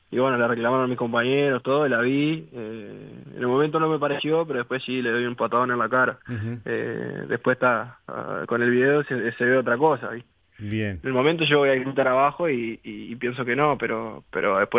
y bueno, le reclamaron a mis compañeros, todo, la vi. En el momento no me pareció, pero después sí le doy un patadón en la cara. Ujú. Después con el video se ve otra cosa, ¿viste? Bien. En el momento yo voy a gritar abajo y pienso que no, pero después